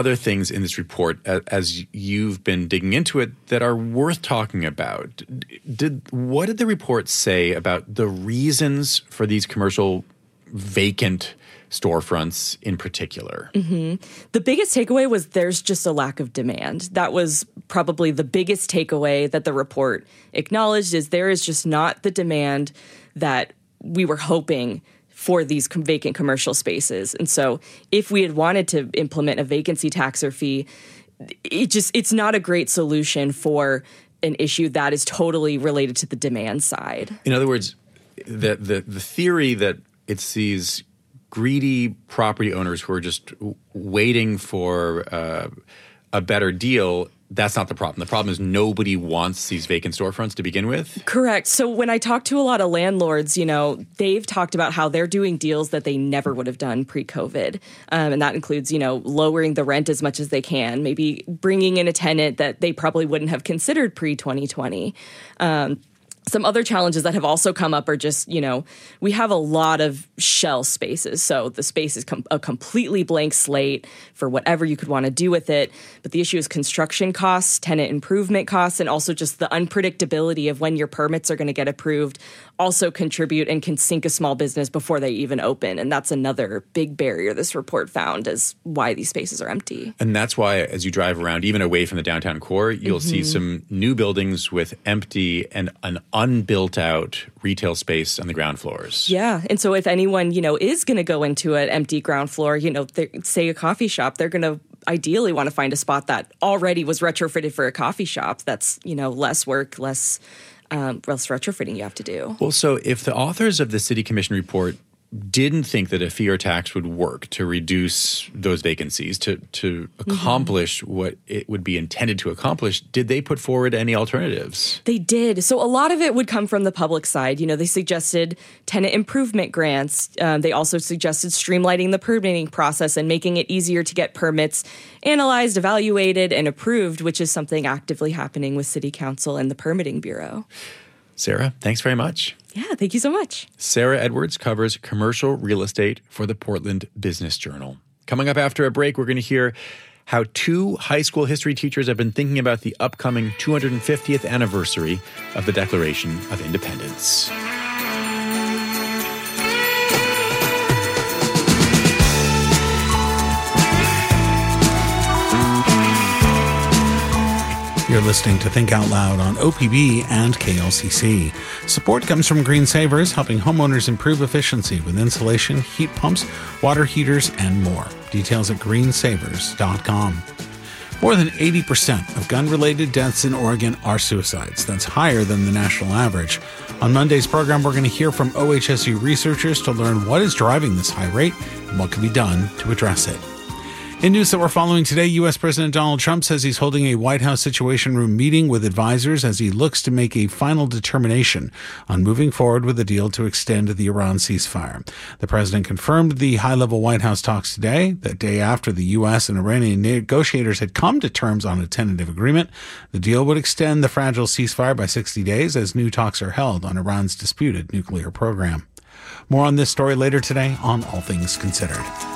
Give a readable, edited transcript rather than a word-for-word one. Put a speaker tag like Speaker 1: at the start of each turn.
Speaker 1: Other things in this report, as you've been digging into it, that are worth talking about. What did the report say about the reasons for these commercial vacant storefronts in particular?
Speaker 2: Mm-hmm. The biggest takeaway was there's just a lack of demand. That was probably the biggest takeaway that the report acknowledged, is there is just not the demand that we were hoping for these vacant commercial spaces. And so if we had wanted to implement a vacancy tax or fee, it's not a great solution for an issue that is totally related to the demand side.
Speaker 1: In other words, the theory that it's these greedy property owners who are just waiting for a better deal, that's not the problem. The problem is nobody wants these vacant storefronts to begin with?
Speaker 2: Correct. So when I talk to a lot of landlords, they've talked about how they're doing deals that they never would have done pre-COVID. And that includes, lowering the rent as much as they can, maybe bringing in a tenant that they probably wouldn't have considered pre-2020. Some other challenges that have also come up are just, we have a lot of shell spaces. So the space is a completely blank slate for whatever you could want to do with it. But the issue is construction costs, tenant improvement costs, and also just the unpredictability of when your permits are going to get approved also contribute and can sink a small business before they even open. And that's another big barrier this report found is why these spaces are empty.
Speaker 1: And that's why as you drive around, even away from the downtown core, you'll see some new buildings with empty and an unbuilt out retail space on the ground floors.
Speaker 2: Yeah. And so if anyone, is going to go into an empty ground floor, say a coffee shop, they're going to ideally want to find a spot that already was retrofitted for a coffee shop. That's, less work, less retrofitting you have to do.
Speaker 1: Well, so if the authors of the City Commission report didn't think that a fee or tax would work to reduce those vacancies, to accomplish what it would be intended to accomplish, did they put forward any alternatives?
Speaker 2: They did. So a lot of it would come from the public side. They suggested tenant improvement grants. They also suggested streamlining the permitting process and making it easier to get permits analyzed, evaluated, and approved, which is something actively happening with City Council and the Permitting Bureau.
Speaker 1: Sarah, thanks very much.
Speaker 2: Yeah, thank you so much.
Speaker 1: Sarah Edwards covers commercial real estate for the Portland Business Journal. Coming up after a break, we're going to hear how two high school history teachers have been thinking about the upcoming 250th anniversary of the Declaration of Independence.
Speaker 3: You're listening to Think Out Loud on OPB and KLCC. Support comes from Green Savers, helping homeowners improve efficiency with insulation, heat pumps, water heaters, and more. Details at greensavers.com. More than 80% of gun-related deaths in Oregon are suicides. That's higher than the national average. On Monday's program, we're going to hear from OHSU researchers to learn what is driving this high rate and what can be done to address it. In news that we're following today, U.S. President Donald Trump says he's holding a White House Situation Room meeting with advisors as he looks to make a final determination on moving forward with a deal to extend the Iran ceasefire. The president confirmed the high-level White House talks today, the day after the U.S. and Iranian negotiators had come to terms on a tentative agreement. The deal would extend the fragile ceasefire by 60 days as new talks are held on Iran's disputed nuclear program. More on this story later today on All Things Considered.